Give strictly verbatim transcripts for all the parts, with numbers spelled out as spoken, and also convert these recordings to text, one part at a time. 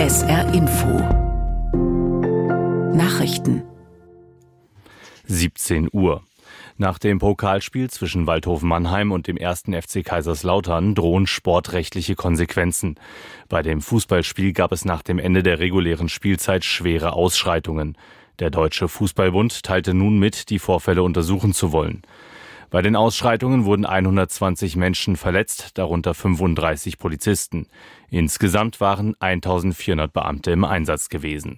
S R Info Nachrichten siebzehn Uhr. Nach dem Pokalspiel zwischen Waldhofen Mannheim und dem ersten F C Kaiserslautern drohen sportrechtliche Konsequenzen. Bei dem Fußballspiel gab es nach dem Ende der regulären Spielzeit schwere Ausschreitungen. Der Deutsche Fußballbund teilte nun mit, die Vorfälle untersuchen zu wollen. Bei den Ausschreitungen wurden hundertzwanzig Menschen verletzt, darunter fünfunddreißig Polizisten. Insgesamt waren eintausendvierhundert Beamte im Einsatz gewesen.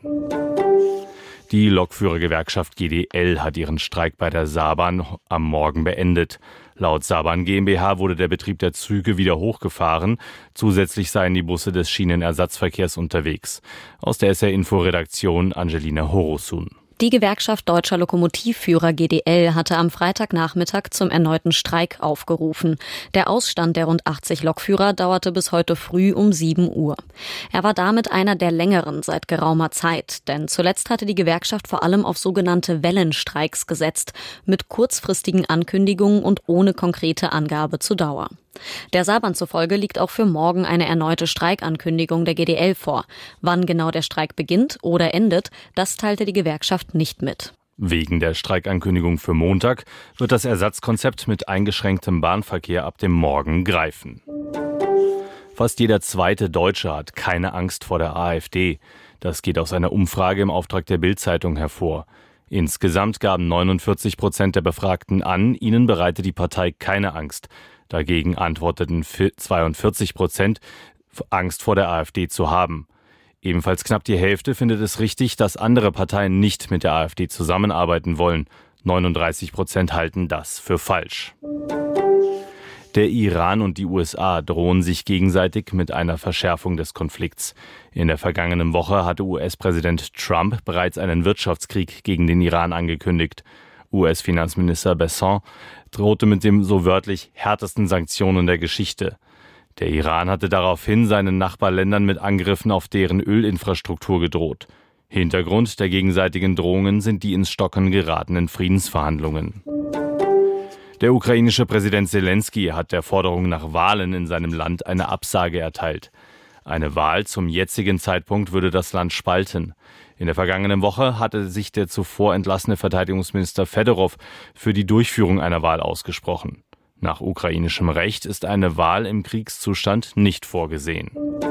Die Lokführergewerkschaft G D L hat ihren Streik bei der Saarbahn am Morgen beendet. Laut Saarbahn GmbH wurde der Betrieb der Züge wieder hochgefahren. Zusätzlich seien die Busse des Schienenersatzverkehrs unterwegs. Aus der S R-Info-Redaktion Angelina Horosun. Die Gewerkschaft Deutscher Lokomotivführer G D L hatte am Freitagnachmittag zum erneuten Streik aufgerufen. Der Ausstand der rund achtzig Lokführer dauerte bis heute früh um sieben Uhr. Er war damit einer der längeren seit geraumer Zeit, denn zuletzt hatte die Gewerkschaft vor allem auf sogenannte Wellenstreiks gesetzt, mit kurzfristigen Ankündigungen und ohne konkrete Angabe zur Dauer. Der Saarbahn zufolge liegt auch für morgen eine erneute Streikankündigung der G D L vor. Wann genau der Streik beginnt oder endet, das teilte die Gewerkschaft nicht mit. Wegen der Streikankündigung für Montag wird das Ersatzkonzept mit eingeschränktem Bahnverkehr ab dem Morgen greifen. Fast jeder zweite Deutsche hat keine Angst vor der AfD. Das geht aus einer Umfrage im Auftrag der Bild-Zeitung hervor. Insgesamt gaben neunundvierzig Prozent der Befragten an, ihnen bereite die Partei keine Angst. Dagegen antworteten zweiundvierzig Prozent, Angst vor der AfD zu haben. Ebenfalls knapp die Hälfte findet es richtig, dass andere Parteien nicht mit der AfD zusammenarbeiten wollen. neununddreißig Prozent halten das für falsch. Der Iran und die U S A drohen sich gegenseitig mit einer Verschärfung des Konflikts. In der vergangenen Woche hatte U S-Präsident Trump bereits einen Wirtschaftskrieg gegen den Iran angekündigt. U S-Finanzminister Bessent drohte mit dem so wörtlich härtesten Sanktionen der Geschichte. Der Iran hatte daraufhin seinen Nachbarländern mit Angriffen auf deren Ölinfrastruktur gedroht. Hintergrund der gegenseitigen Drohungen sind die ins Stocken geratenen Friedensverhandlungen. Der ukrainische Präsident Zelensky hat der Forderung nach Wahlen in seinem Land eine Absage erteilt. Eine Wahl zum jetzigen Zeitpunkt würde das Land spalten. In der vergangenen Woche hatte sich der zuvor entlassene Verteidigungsminister Fedorov für die Durchführung einer Wahl ausgesprochen. Nach ukrainischem Recht ist eine Wahl im Kriegszustand nicht vorgesehen.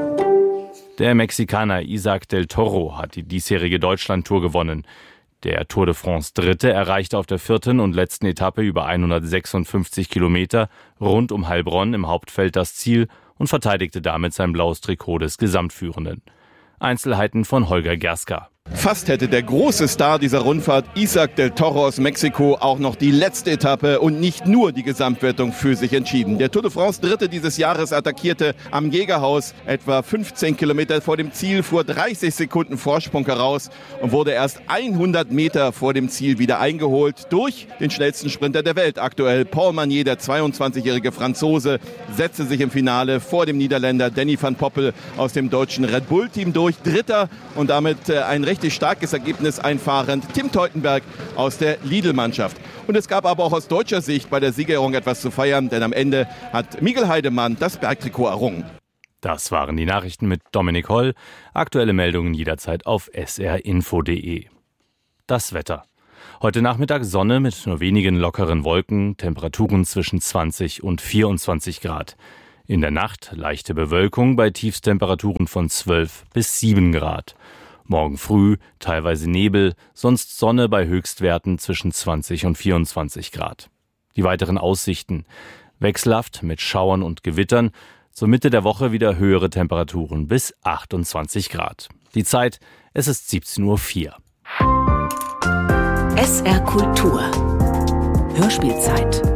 Der Mexikaner Isaac del Toro hat die diesjährige Deutschlandtour gewonnen. Der Tour de France Dritte erreichte auf der vierten und letzten Etappe über hundertsechsundfünfzig Kilometer rund um Heilbronn im Hauptfeld das Ziel und verteidigte damit sein blaues Trikot des Gesamtführenden. Einzelheiten von Holger Gerska. Fast hätte der große Star dieser Rundfahrt, Isaac del Toro aus Mexiko, auch noch die letzte Etappe und nicht nur die Gesamtwertung für sich entschieden. Der Tour de France Dritte dieses Jahres attackierte am Jägerhaus etwa fünfzehn Kilometer vor dem Ziel, fuhr dreißig Sekunden Vorsprung heraus und wurde erst hundert Meter vor dem Ziel wieder eingeholt durch den schnellsten Sprinter der Welt aktuell. Paul Magnier, der zweiundzwanzigjährige Franzose, setzte sich im Finale vor dem Niederländer Danny van Poppel aus dem deutschen Red Bull-Team durch. Dritter und damit äh, ein richtig starkes Ergebnis einfahrend Tim Teutenberg aus der Lidl-Mannschaft. Und es gab aber auch aus deutscher Sicht bei der Siegerehrung etwas zu feiern, denn am Ende hat Miguel Heidemann das Bergtrikot errungen. Das waren die Nachrichten mit Dominik Holl. Aktuelle Meldungen jederzeit auf s r info punkt d e. Das Wetter. Heute Nachmittag Sonne mit nur wenigen lockeren Wolken, Temperaturen zwischen zwanzig und vierundzwanzig Grad. In der Nacht leichte Bewölkung bei Tiefstemperaturen von zwölf bis sieben Grad. Morgen früh teilweise Nebel, sonst Sonne bei Höchstwerten zwischen zwanzig und vierundzwanzig Grad. Die weiteren Aussichten: wechselhaft mit Schauern und Gewittern, zur Mitte der Woche wieder höhere Temperaturen bis achtundzwanzig Grad. Die Zeit, es ist siebzehn Uhr vier. S R Kultur Hörspielzeit.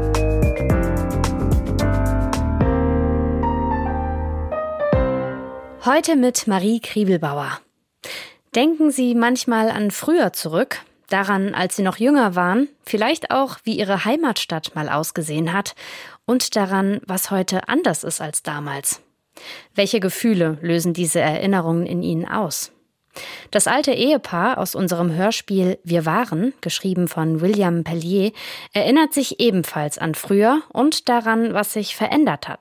Heute mit Marie Kriebelbauer. Denken Sie manchmal an früher zurück, daran, als Sie noch jünger waren, vielleicht auch, wie Ihre Heimatstadt mal ausgesehen hat und daran, was heute anders ist als damals. Welche Gefühle lösen diese Erinnerungen in Ihnen aus? Das alte Ehepaar aus unserem Hörspiel Wir waren, geschrieben von William Pellier, erinnert sich ebenfalls an früher und daran, was sich verändert hat.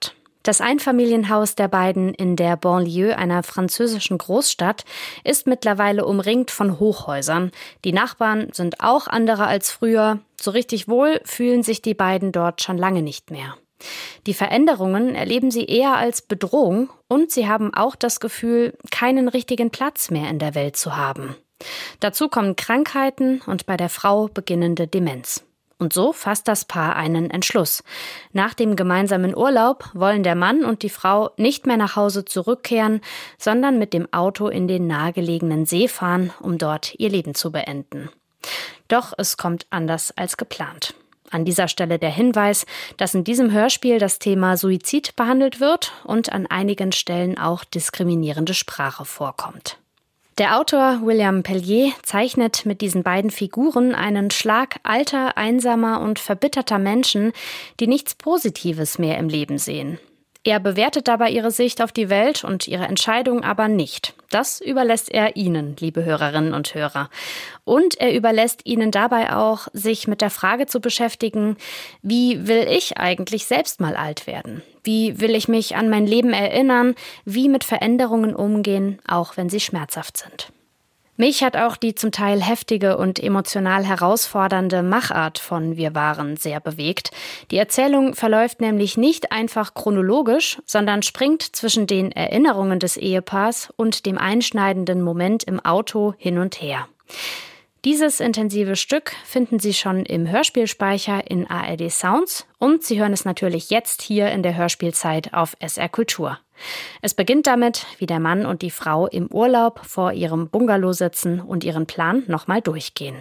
Das Einfamilienhaus der beiden in der Banlieue einer französischen Großstadt ist mittlerweile umringt von Hochhäusern. Die Nachbarn sind auch andere als früher. So richtig wohl fühlen sich die beiden dort schon lange nicht mehr. Die Veränderungen erleben sie eher als Bedrohung und sie haben auch das Gefühl, keinen richtigen Platz mehr in der Welt zu haben. Dazu kommen Krankheiten und bei der Frau beginnende Demenz. Und so fasst das Paar einen Entschluss. Nach dem gemeinsamen Urlaub wollen der Mann und die Frau nicht mehr nach Hause zurückkehren, sondern mit dem Auto in den nahegelegenen See fahren, um dort ihr Leben zu beenden. Doch es kommt anders als geplant. An dieser Stelle der Hinweis, dass in diesem Hörspiel das Thema Suizid behandelt wird und an einigen Stellen auch diskriminierende Sprache vorkommt. Der Autor William Pellier zeichnet mit diesen beiden Figuren einen Schlag alter, einsamer und verbitterter Menschen, die nichts Positives mehr im Leben sehen. Er bewertet dabei ihre Sicht auf die Welt und ihre Entscheidung aber nicht. Das überlässt er Ihnen, liebe Hörerinnen und Hörer. Und er überlässt Ihnen dabei auch, sich mit der Frage zu beschäftigen, wie will ich eigentlich selbst mal alt werden? Wie will ich mich an mein Leben erinnern? Wie mit Veränderungen umgehen, auch wenn sie schmerzhaft sind? Mich hat auch die zum Teil heftige und emotional herausfordernde Machart von Wir waren sehr bewegt. Die Erzählung verläuft nämlich nicht einfach chronologisch, sondern springt zwischen den Erinnerungen des Ehepaars und dem einschneidenden Moment im Auto hin und her. Dieses intensive Stück finden Sie schon im Hörspielspeicher in A R D Sounds und Sie hören es natürlich jetzt hier in der Hörspielzeit auf S R Kultur. Es beginnt damit, wie der Mann und die Frau im Urlaub vor ihrem Bungalow sitzen und ihren Plan nochmal durchgehen.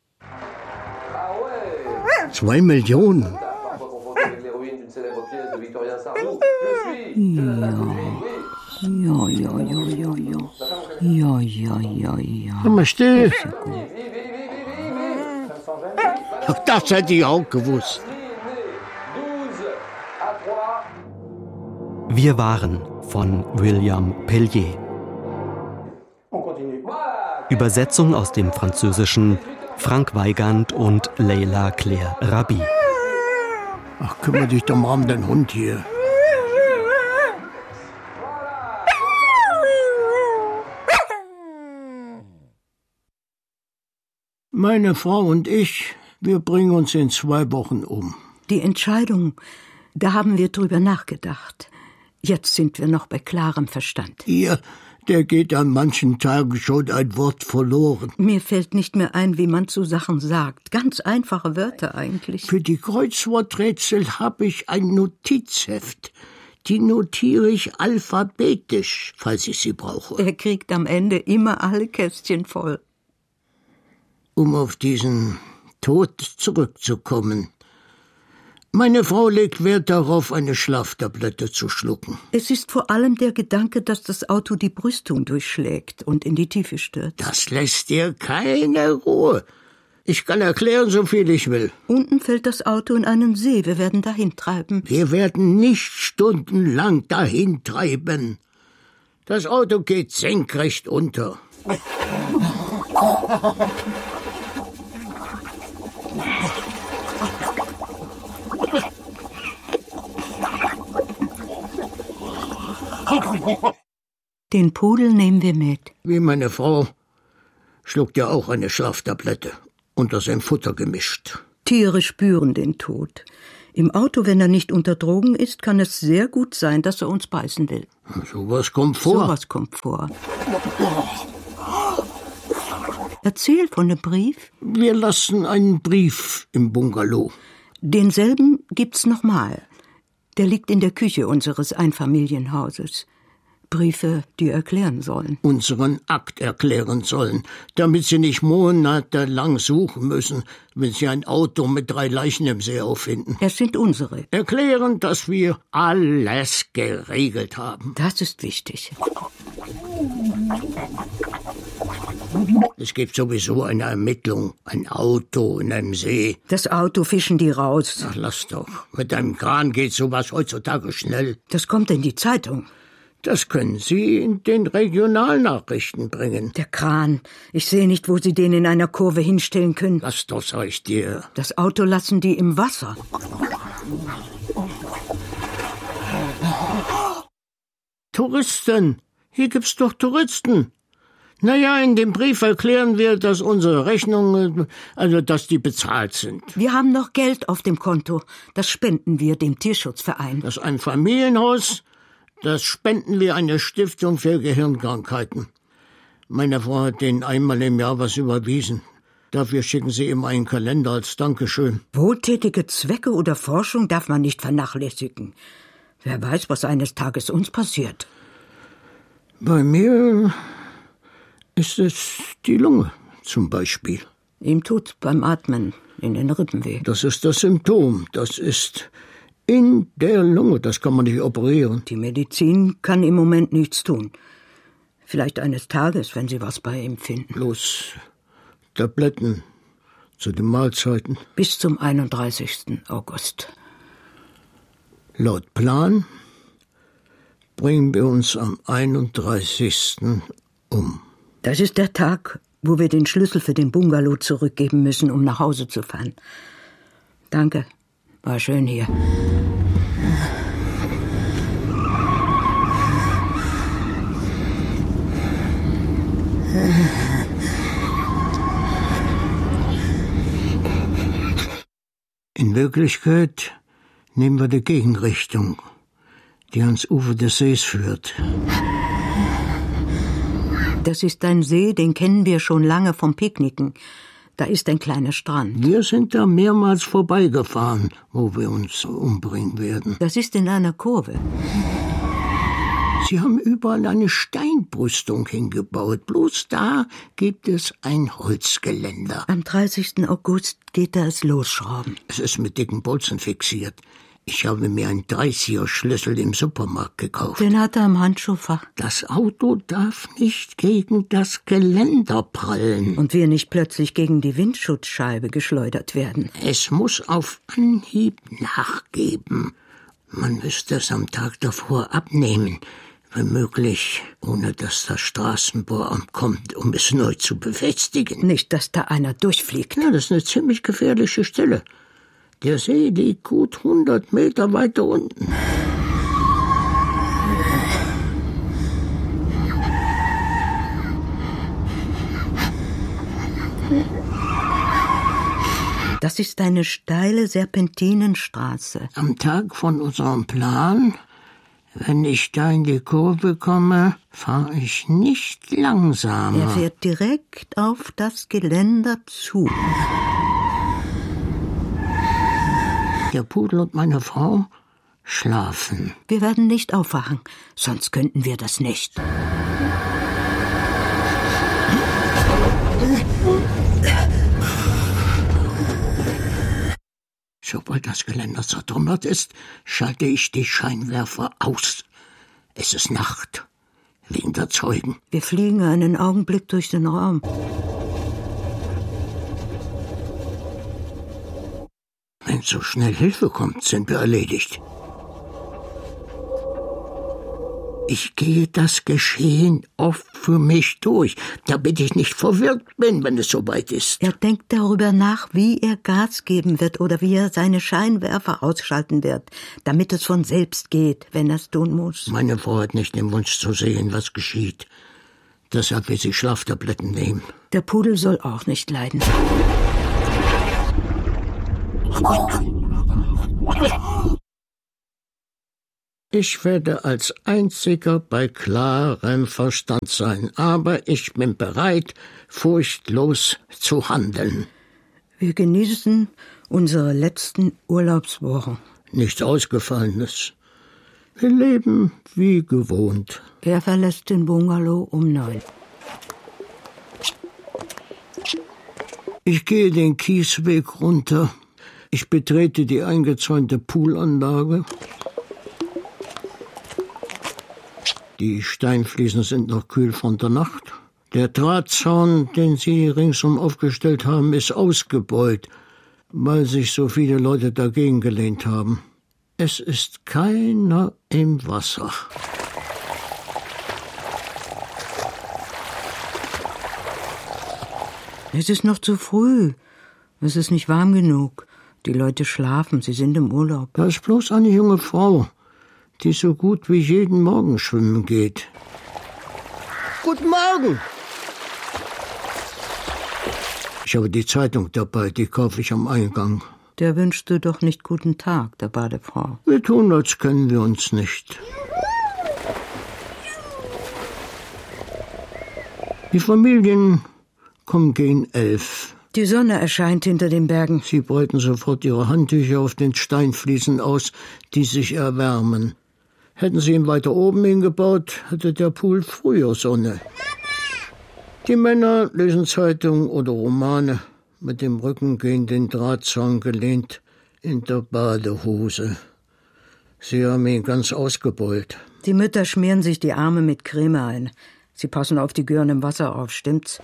Zwei Millionen. Ja, ja, ja, ja, ja. Ja, ja, ja, ja. Sag mal still. Das hätte ich auch gewusst. Wir waren von William Pellier. Übersetzung aus dem Französischen Frank Weigand und Leila Claire Rabi. Ach, kümmere dich doch mal um den Hund hier. Meine Frau und ich, wir bringen uns in zwei Wochen um. Die Entscheidung, da haben wir drüber nachgedacht. Jetzt sind wir noch bei klarem Verstand. Ihr, der geht an manchen Tagen schon ein Wort verloren. Mir fällt nicht mehr ein, wie man zu Sachen sagt. Ganz einfache Wörter eigentlich. Für die Kreuzworträtsel habe ich ein Notizheft. Die notiere ich alphabetisch, falls ich sie brauche. Er kriegt am Ende immer alle Kästchen voll. Um auf diesen Tod zurückzukommen. Meine Frau legt Wert darauf, eine Schlaftablette zu schlucken. Es ist vor allem der Gedanke, dass das Auto die Brüstung durchschlägt und in die Tiefe stürzt. Das lässt dir keine Ruhe. Ich kann erklären, so viel ich will. Unten fällt das Auto in einen See. Wir werden dahin treiben. Wir werden nicht stundenlang dahin treiben. Das Auto geht senkrecht unter. Den Pudel nehmen wir mit. Wie meine Frau schluckt ja auch eine Schlaftablette unter sein Futter gemischt. Tiere spüren den Tod. Im Auto, wenn er nicht unter Drogen ist, kann es sehr gut sein, dass er uns beißen will. Sowas kommt vor. Sowas kommt vor. Erzähl von dem Brief. Wir lassen einen Brief im Bungalow. Denselben gibt's nochmal. Der liegt in der Küche unseres Einfamilienhauses. Briefe, die erklären sollen. Unseren Akt erklären sollen, damit Sie nicht monatelang suchen müssen, wenn Sie ein Auto mit drei Leichen im See auffinden. Es sind unsere. Erklären, dass wir alles geregelt haben. Das ist wichtig. Es gibt sowieso eine Ermittlung. Ein Auto in einem See. Das Auto fischen die raus. Ach, lass doch. Mit einem Kran geht sowas heutzutage schnell. Das kommt in die Zeitung. Das können Sie in den Regionalnachrichten bringen. Der Kran. Ich sehe nicht, wo Sie den in einer Kurve hinstellen können. Lass doch, sag ich dir. Das Auto lassen die im Wasser. Touristen. Hier gibt's doch Touristen. Naja, in dem Brief erklären wir, dass unsere Rechnungen, also dass die bezahlt sind. Wir haben noch Geld auf dem Konto. Das spenden wir dem Tierschutzverein. Das Einfamilienhaus, das spenden wir einer Stiftung für Gehirnkrankheiten. Meine Frau hat denen einmal im Jahr was überwiesen. Dafür schicken sie immer einen Kalender als Dankeschön. Wohltätige Zwecke oder Forschung darf man nicht vernachlässigen. Wer weiß, was eines Tages uns passiert. Bei mir ist es die Lunge zum Beispiel. Ihm tut beim Atmen in den Rippen weh. Das ist das Symptom. Das ist in der Lunge. Das kann man nicht operieren. Die Medizin kann im Moment nichts tun. Vielleicht eines Tages, wenn Sie was bei ihm finden. Bloß Tabletten zu den Mahlzeiten. Bis zum einunddreißigsten August. Laut Plan bringen wir uns am einunddreißigsten um. Das ist der Tag, wo wir den Schlüssel für den Bungalow zurückgeben müssen, um nach Hause zu fahren. Danke, war schön hier. In Wirklichkeit nehmen wir die Gegenrichtung, die ans Ufer des Sees führt. Das ist ein See, den kennen wir schon lange vom Picknicken. Da ist ein kleiner Strand. Wir sind da mehrmals vorbeigefahren, wo wir uns umbringen werden. Das ist in einer Kurve. Sie haben überall eine Steinbrüstung hingebaut. Bloß da gibt es ein Holzgeländer. Am dreißigsten August geht er es losschrauben. Es ist mit dicken Bolzen fixiert. Ich habe mir einen dreißiger-Schlüssel im Supermarkt gekauft. Den hat er im Handschuhfach. Das Auto darf nicht gegen das Geländer prallen. Und wir nicht plötzlich gegen die Windschutzscheibe geschleudert werden. Es muss auf Anhieb nachgeben. Man müsste es am Tag davor abnehmen. Wenn möglich, ohne dass das Straßenbauamt kommt, um es neu zu befestigen. Nicht, dass da einer durchfliegt. Ja, das ist eine ziemlich gefährliche Stelle. Der See liegt gut hundert Meter weiter unten. Das ist eine steile Serpentinenstraße. Am Tag von unserem Plan, wenn ich da in die Kurve komme, fahre ich nicht langsamer. Er fährt direkt auf das Geländer zu. Der Pudel und meine Frau schlafen. Wir werden nicht aufwachen, sonst könnten wir das nicht. Sobald das Geländer zertrümmert ist, schalte ich die Scheinwerfer aus. Es ist Nacht, wegen der Zeugen. Wir fliegen einen Augenblick durch den Raum. Wenn so schnell Hilfe kommt, sind wir erledigt. Ich gehe das Geschehen oft für mich durch, damit ich nicht verwirrt bin, wenn es soweit ist. Er denkt darüber nach, wie er Gas geben wird oder wie er seine Scheinwerfer ausschalten wird, damit es von selbst geht, wenn er es tun muss. Meine Frau hat nicht den Wunsch zu sehen, was geschieht. Deshalb will sie Schlaftabletten nehmen. Der Pudel soll auch nicht leiden. Ich werde als Einziger bei klarem Verstand sein, aber ich bin bereit, furchtlos zu handeln. Wir genießen unsere letzten Urlaubswochen. Nichts Ausgefallenes. Wir leben wie gewohnt. Er verlässt den Bungalow um neun. Ich gehe den Kiesweg runter. Ich betrete die eingezäunte Poolanlage. Die Steinfliesen sind noch kühl von der Nacht. Der Drahtzaun, den Sie ringsum aufgestellt haben, ist ausgebeut, weil sich so viele Leute dagegen gelehnt haben. Es ist keiner im Wasser. Es ist noch zu früh. Es ist nicht warm genug. Die Leute schlafen, sie sind im Urlaub. Da ist bloß eine junge Frau. die so gut wie jeden Morgen schwimmen geht. Guten Morgen! Ich habe die Zeitung dabei, die kaufe ich am Eingang. Der wünschte doch nicht guten Tag, der Badefrau. Wir tun, als kennen wir uns nicht. Die Familien kommen gegen elf. Die Sonne erscheint hinter den Bergen. Sie breiten sofort ihre Handtücher auf den Steinfliesen aus, die sich erwärmen. Hätten sie ihn weiter oben hingebaut, hätte der Pool früher Sonne. Die Männer lesen Zeitung oder Romane, mit dem Rücken gegen den Drahtzaun gelehnt, in der Badehose. Sie haben ihn ganz ausgebeult. Die Mütter schmieren sich die Arme mit Creme ein. Sie passen auf die Gören im Wasser auf, stimmt's?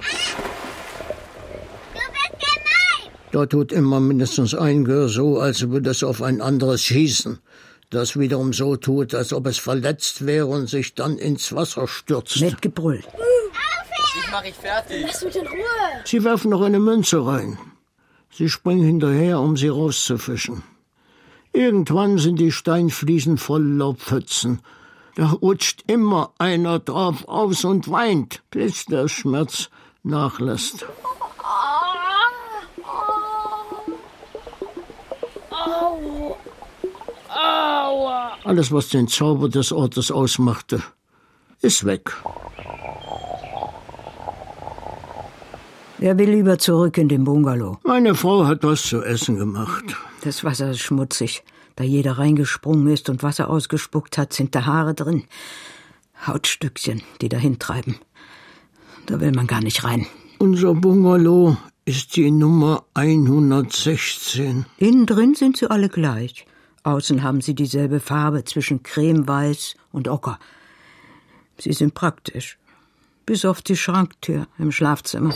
Da tut immer mindestens ein Gör so, als würde es auf ein anderes schießen. Das wiederum so tut, als ob es verletzt wäre und sich dann ins Wasser stürzt. Mit Gebrüll. Ich mach ich fertig. Lass mich in Ruhe. Sie werfen noch eine Münze rein. Sie springen hinterher, um sie rauszufischen. Irgendwann sind die Steinfliesen voller Pfützen. Da rutscht immer einer drauf aus und weint, bis der Schmerz nachlässt. Alles, was den Zauber des Ortes ausmachte, ist weg. Wer will lieber zurück in den Bungalow? Meine Frau hat was zu essen gemacht. Das Wasser ist schmutzig. Da jeder reingesprungen ist und Wasser ausgespuckt hat, sind da Haare drin. Hautstückchen, die dahin treiben. Da will man gar nicht rein. Unser Bungalow ist die Nummer hundertsechzehn. Innen drin sind sie alle gleich. Außen haben sie dieselbe Farbe zwischen cremeweiß und ocker. Sie sind praktisch. Bis auf die Schranktür im Schlafzimmer.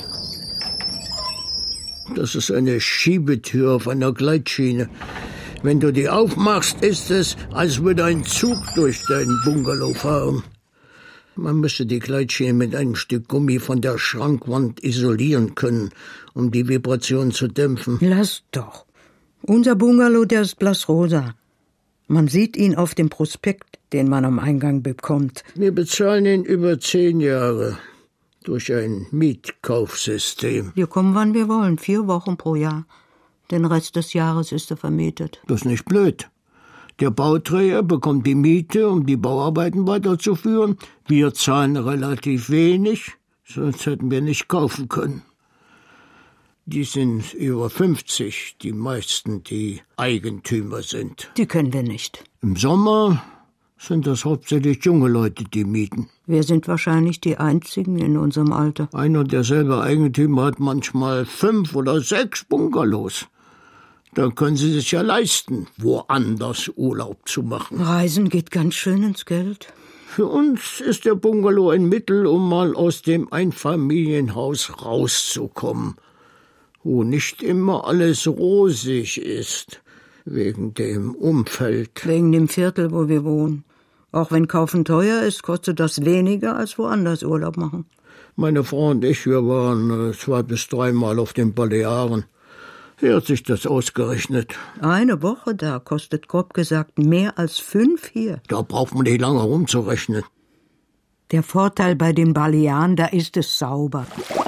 Das ist eine Schiebetür auf einer Gleitschiene. Wenn du die aufmachst, ist es, als würde ein Zug durch deinen Bungalow fahren. Man müsste die Gleitschiene mit einem Stück Gummi von der Schrankwand isolieren können, um die Vibration zu dämpfen. Lass doch. Unser Bungalow, der ist blassrosa. Man sieht ihn auf dem Prospekt, den man am Eingang bekommt. Wir bezahlen ihn über zehn Jahre durch ein Mietkaufsystem. Wir kommen, wann wir wollen, vier Wochen pro Jahr. Den Rest des Jahres ist er vermietet. Das ist nicht blöd. Der Bauträger bekommt die Miete, um die Bauarbeiten weiterzuführen. Wir zahlen relativ wenig, sonst hätten wir nicht kaufen können. Die sind über fünfzig, die meisten, die Eigentümer sind. Die können wir nicht. Im Sommer sind das hauptsächlich junge Leute, die mieten. Wir sind wahrscheinlich die Einzigen in unserem Alter. Ein und derselbe Eigentümer hat manchmal fünf oder sechs Bungalows. Da können Sie sich ja leisten, woanders Urlaub zu machen. Reisen geht ganz schön ins Geld. Für uns ist der Bungalow ein Mittel, um mal aus dem Einfamilienhaus rauszukommen, wo nicht immer alles rosig ist, wegen dem Umfeld. Wegen dem Viertel, wo wir wohnen. Auch wenn Kaufen teuer ist, kostet das weniger, als woanders Urlaub machen. Meine Frau und ich, wir waren zwei bis dreimal auf den Balearen. Hier hat sich das ausgerechnet. Eine Woche da kostet grob gesagt mehr als fünf hier. Da braucht man nicht lange rumzurechnen. Der Vorteil bei den Balearen, da ist es sauber.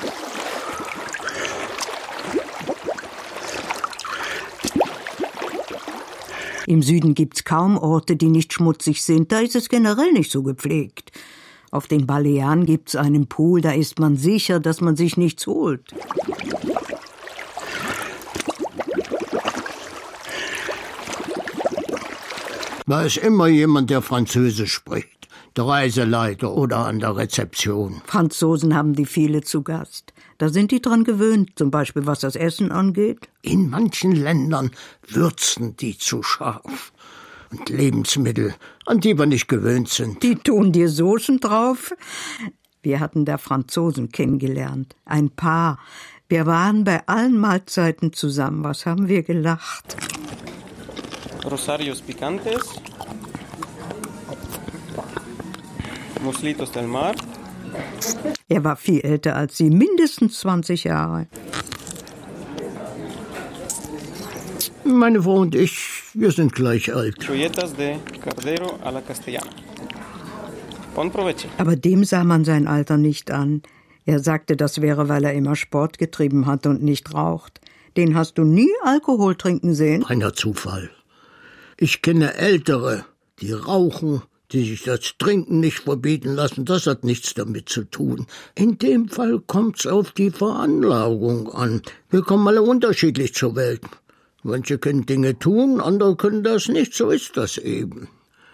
Im Süden gibt's kaum Orte, die nicht schmutzig sind. Da ist es generell nicht so gepflegt. Auf den Balearen gibt's einen Pool, da ist man sicher, dass man sich nichts holt. Da ist immer jemand, der Französisch spricht. Der Reiseleiter oder an der Rezeption. Franzosen haben die viele zu Gast. Da sind die dran gewöhnt, zum Beispiel was das Essen angeht. In manchen Ländern würzen die zu scharf. Und Lebensmittel, an die wir nicht gewöhnt sind. Die tun dir Soßen drauf. Wir hatten da Franzosen kennengelernt. Ein Paar. Wir waren bei allen Mahlzeiten zusammen. Was haben wir gelacht? Rosarios picantes. Muslitos del Mar. Er war viel älter als sie, mindestens zwanzig Jahre. Meine Frau und ich Wir sind gleich alt. Chulletas de cordero a la castellana. Bon provecho. Aber dem sah man sein Alter nicht an. Er sagte, das wäre, weil er immer Sport getrieben hat und nicht raucht. Den hast du nie Alkohol trinken sehen? Reiner Zufall. Ich kenne Ältere, die rauchen, die sich das Trinken nicht verbieten lassen. Das hat nichts damit zu tun. In dem Fall kommt's auf die Veranlagung an. Wir kommen alle unterschiedlich zur Welt. Manche können Dinge tun, andere können das nicht. So ist das eben.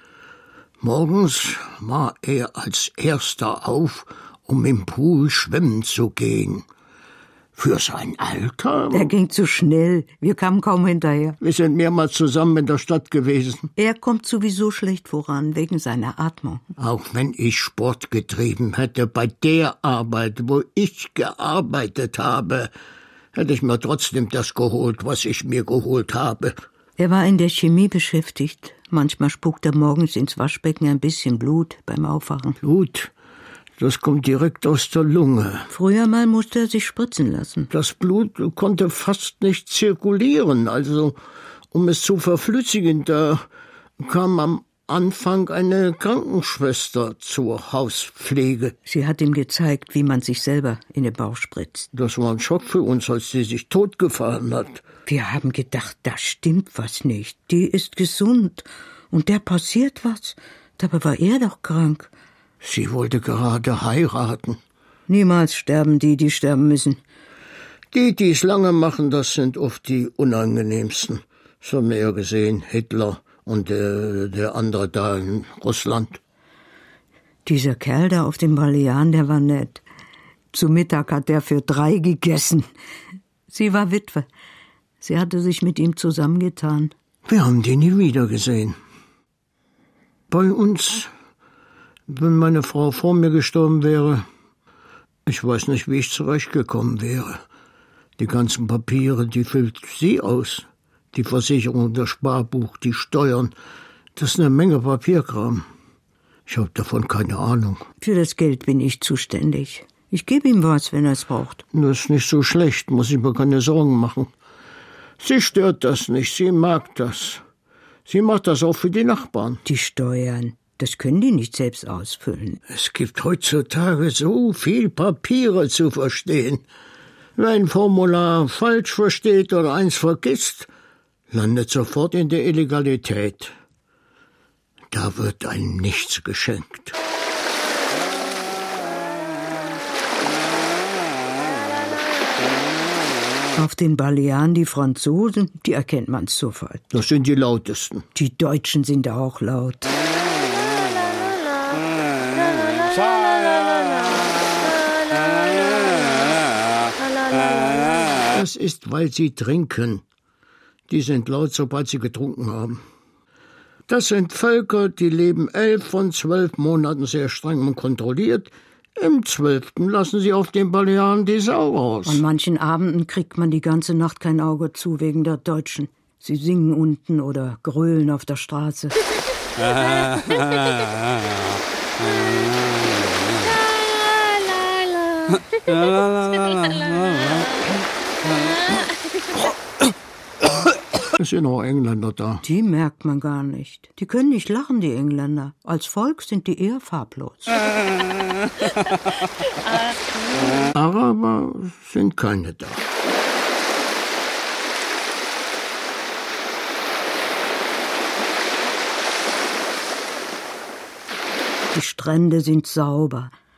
Morgens war er als Erster auf, um im Pool schwimmen zu gehen. Für sein Alter? Er ging zu schnell. Wir kamen kaum hinterher. Wir sind mehrmals zusammen in der Stadt gewesen. Er kommt sowieso schlecht voran, wegen seiner Atmung. Auch wenn ich Sport getrieben hätte, bei der Arbeit, wo ich gearbeitet habe, hätte ich mir trotzdem das geholt, was ich mir geholt habe. Er war in der Chemie beschäftigt. Manchmal spuckt er morgens ins Waschbecken ein bisschen Blut beim Aufwachen. Blut? Das kommt direkt aus der Lunge. Früher mal musste er sich spritzen lassen. Das Blut konnte fast nicht zirkulieren, also um es zu verflüssigen, da kam am Anfang eine Krankenschwester zur Hauspflege. Sie hat ihm gezeigt, wie man sich selber in den Bauch spritzt. Das war ein Schock für uns, als sie sich totgefahren hat. Wir haben gedacht, da stimmt was nicht. Die ist gesund und der passiert was. Dabei war er doch krank. Sie wollte gerade heiraten. Niemals sterben die, die sterben müssen. Die, die es lange machen, das sind oft die unangenehmsten. Das haben wir ja gesehen, Hitler und der, der andere da in Russland. Dieser Kerl da auf dem Balearen, der war nett. Zu Mittag hat er für drei gegessen. Sie war Witwe. Sie hatte sich mit ihm zusammengetan. Wir haben die nie wieder gesehen. Bei uns... Wenn meine Frau vor mir gestorben wäre, ich weiß nicht, wie ich zurechtgekommen wäre. Die ganzen Papiere, die füllt sie aus. Die Versicherung, das Sparbuch, die Steuern. Das ist eine Menge Papierkram. Ich habe davon keine Ahnung. Für das Geld bin ich zuständig. Ich gebe ihm was, wenn er es braucht. Das ist nicht so schlecht, muss ich mir keine Sorgen machen. Sie stört das nicht, sie mag das. Sie macht das auch für die Nachbarn. Die Steuern. Das können die nicht selbst ausfüllen. Es gibt heutzutage so viel Papiere zu verstehen. Wer ein Formular falsch versteht oder eins vergisst, landet sofort in der Illegalität. Da wird einem nichts geschenkt. Auf den Balearen die Franzosen, die erkennt man sofort. Das sind die lautesten. Die Deutschen sind auch laut. Das ist, weil sie trinken. Die sind laut, sobald sie getrunken haben. Das sind Völker, die leben elf von zwölf Monaten sehr streng und kontrolliert. Im zwölften lassen sie auf den Balearen die Sau raus. An manchen Abenden kriegt man die ganze Nacht kein Auge zu wegen der Deutschen. Sie singen unten oder grölen auf der Straße. Es sind auch Engländer da. Die merkt man gar nicht. Die können nicht lachen, die Engländer. Als Volk sind die eher farblos. Araber sind keine da. Die Strände sind sauber.